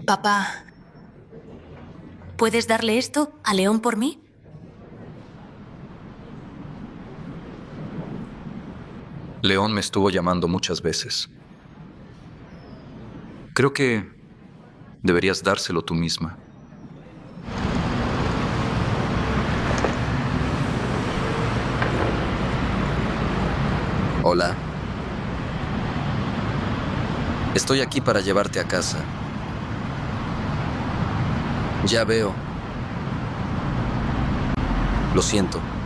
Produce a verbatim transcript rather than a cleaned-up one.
Papá, ¿puedes darle esto a León por mí? León me estuvo llamando muchas veces. Creo que deberías dárselo tú misma. Hola. Estoy aquí para llevarte a casa. Ya veo. Lo siento.